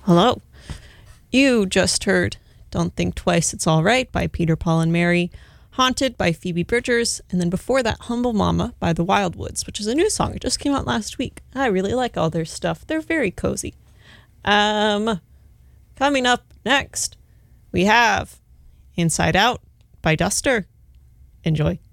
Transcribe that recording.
Hello. You just heard Don't Think Twice, It's All Right by Peter, Paul, and Mary, Haunted by Phoebe Bridgers, and then before that, Humble Mama by The Wildwoods, which is a new song. It just came out last week. I really like all their stuff. They're very cozy. Coming up next, we have Inside Out by Duster. Enjoy.